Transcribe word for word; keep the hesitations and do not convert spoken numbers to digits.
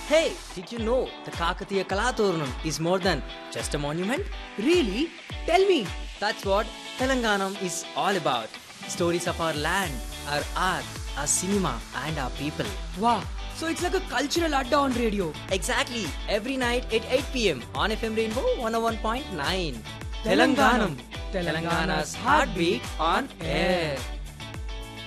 Hey, did you know the Kakatiya Kalaturnam is more than just a monument? Really? Tell me. That's what Telanganam is all about. Stories of our land, our art, our cinema, and our people. Wow. So it's like a cultural adda on radio. Exactly. Every night at eight p.m. on F M Rainbow one oh one point nine. Telanganam. Telangana's heartbeat on air.